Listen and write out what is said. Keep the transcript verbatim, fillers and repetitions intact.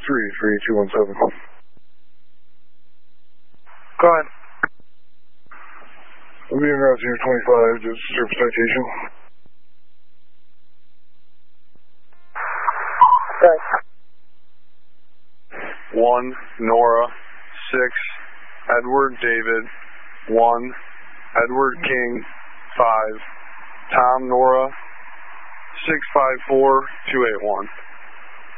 three three two one seven. Go ahead. We'll be en route to your twenty-five, just surface citation. Right. one, Nora, six, Edward David, one, Edward King, five, Tom Nora, six five four two eight one.